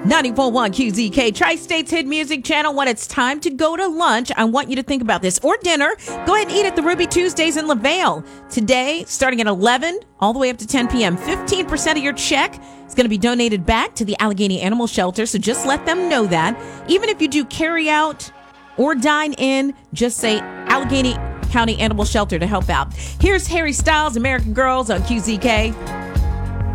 94.1 QZK, Tri-State's Hit Music Channel. When it's time to go to lunch, I want you to think about this. Or dinner, go ahead and eat at the Ruby Tuesdays in LaVale. Today, starting at 11, all the way up to 10 p.m., 15% of your check is going to be donated back to the Allegheny Animal Shelter, so just let them know that. Even if you do carry out or dine in, just say Allegheny County Animal Shelter to help out. Here's Harry Styles, American Girls on QZK.